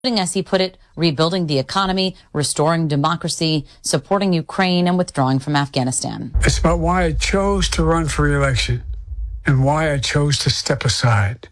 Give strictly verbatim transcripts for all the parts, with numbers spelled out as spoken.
as he put it, rebuilding the economy, restoring democracy, supporting Ukraine, and withdrawing from Afghanistan. It's about why I chose to run for re-election and why I chose to step aside.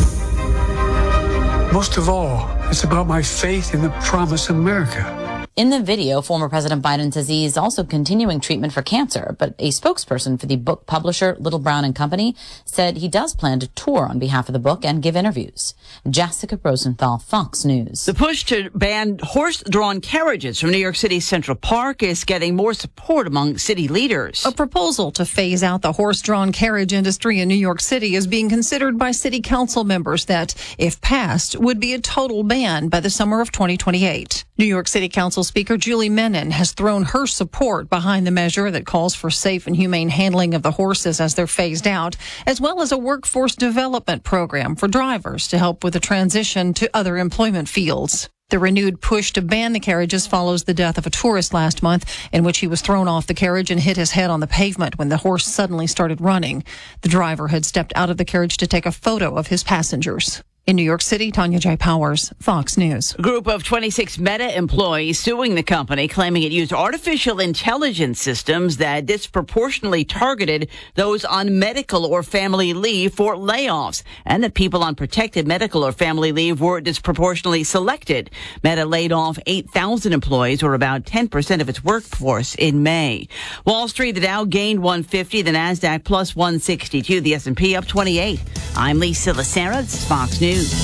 Most of all, it's about my faith in the promise of America. In the video, former President Biden says he's also continuing treatment for cancer, but a spokesperson for the book publisher Little Brown and Company said he does plan to tour on behalf of the book and give interviews. Jessica Rosenthal, Fox News. The push to ban horse-drawn carriages from New York City's Central Park is getting more support among city leaders. A proposal to phase out the horse-drawn carriage industry in New York City is being considered by city council members that, if passed, would be a total ban by the summer of twenty twenty-eight. New York City Council Speaker Julie Menin has thrown her support behind the measure that calls for safe and humane handling of the horses as they're phased out, as well as a workforce development program for drivers to help with the transition to other employment fields. The renewed push to ban the carriages follows the death of a tourist last month in which he was thrown off the carriage and hit his head on the pavement when the horse suddenly started running. The driver had stepped out of the carriage to take a photo of his passengers. In New York City, Tanya J. Powers, Fox News. A group of twenty-six Meta employees suing the company, claiming it used artificial intelligence systems that disproportionately targeted those on medical or family leave for layoffs, and that people on protected medical or family leave were disproportionately selected. Meta laid off eight thousand employees, or about ten percent of its workforce, in May. Wall Street, the Dow gained one fifty, the NASDAQ plus one sixty-two, the S and P up twenty-eight. I'm Lisa Lacera. This is Fox News. W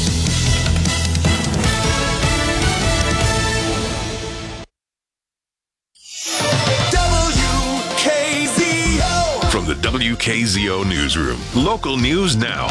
K Z O. From the W K Z O Newsroom, local news now.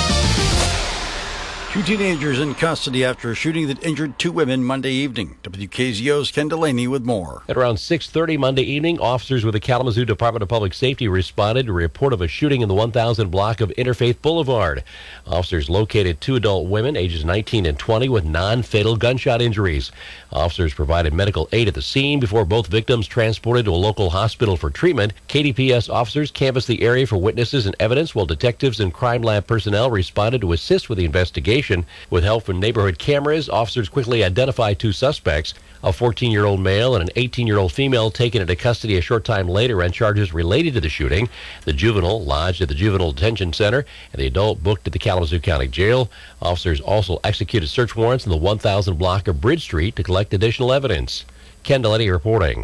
Two teenagers in custody after a shooting that injured two women Monday evening. W K Z O's Ken Delaney with more. At around six thirty Monday evening, officers with the Kalamazoo Department of Public Safety responded to a report of a shooting in the one thousand block of Interfaith Boulevard. Officers located two adult women, ages nineteen and twenty, with non-fatal gunshot injuries. Officers provided medical aid at the scene before both victims transported to a local hospital for treatment. K D P S officers canvassed the area for witnesses and evidence, while detectives and crime lab personnel responded to assist with the investigation. With help from neighborhood cameras, officers quickly identified two suspects, a fourteen-year-old male and an eighteen-year-old female taken into custody a short time later on charges related to the shooting. The juvenile lodged at the Juvenile Detention Center and the adult booked at the Kalamazoo County Jail. Officers also executed search warrants in the one thousand block of Bridge Street to collect additional evidence. Ken Delaney reporting.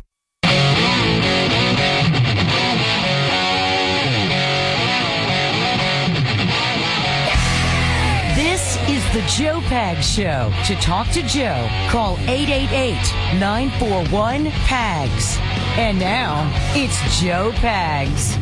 The Joe Pags Show. To talk to Joe, call eight eight eight, nine four one, P A G S. And now, it's Joe Pags.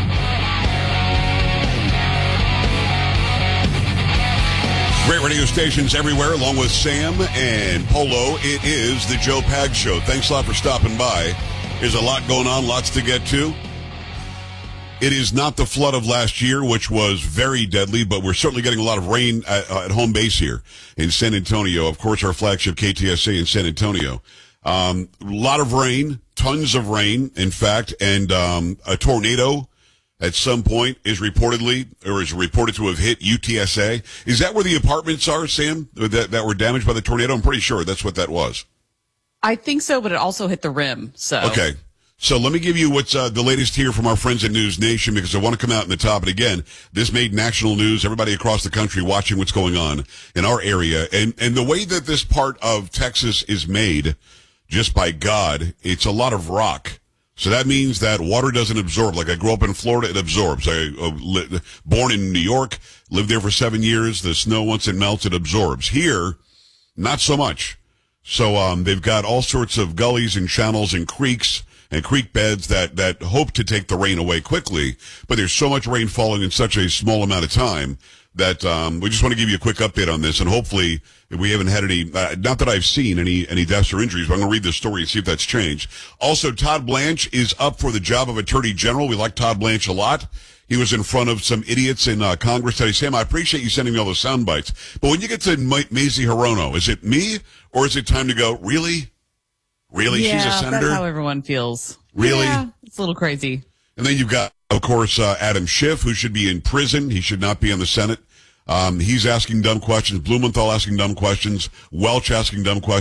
Great radio stations everywhere, along with Sam and Polo. It is the Joe Pags Show. Thanks a lot for stopping by. There's a lot going on, lots to get to. It is not the flood of last year, which was very deadly, but we're certainly getting a lot of rain at, uh, at home base here in San Antonio. Of course, our flagship K T S A in San Antonio. Um, a lot of rain, tons of rain, in fact, and um, a tornado at some point is reportedly, or is reported to have hit U T S A. Is that where the apartments are, Sam, that, that were damaged by the tornado? I'm pretty sure that's what that was. I think so, but it also hit the rim. So okay. So let me give you what's uh, the latest here from our friends at News Nation, because I want to come out in the top. And again, this made national news. Everybody across the country watching what's going on in our area. And, and the way that this part of Texas is made, just by God, it's a lot of rock. So that means that water doesn't absorb. Like I grew up in Florida, it absorbs. I uh, li- born in New York, lived there for seven years. The snow, once it melts, it absorbs. Here, not so much. So um, they've got all sorts of gullies and channels and creeks and creek beds that, that hope to take the rain away quickly. But there's so much rain falling in such a small amount of time that um, we just want to give you a quick update on this. And hopefully we haven't had any, uh, not that I've seen any, any deaths or injuries, but I'm going to read this story and see if that's changed. Also, Todd Blanche is up for the job of Attorney General. We like Todd Blanche a lot. He was in front of some idiots in uh, Congress today. Sam, I appreciate you sending me all the sound bites. But when you get to Ma- Mazie Hirono, is it me or is it time to go, really? Really? Yeah, she's a senator? that's how everyone feels. Really? Yeah, it's a little crazy. And then you've got, of course, uh, Adam Schiff, who should be in prison. He should not be in the Senate. Um, he's asking dumb questions. Blumenthal asking dumb questions. Welch asking dumb questions.